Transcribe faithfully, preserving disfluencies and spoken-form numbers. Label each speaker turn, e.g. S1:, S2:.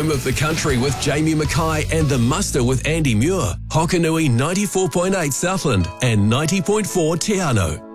S1: Rhythm of the Country with Jamie Mackay and The Muster with Andy Muir. Hokanui ninety-four point eight Southland and ninety point four Te Anau.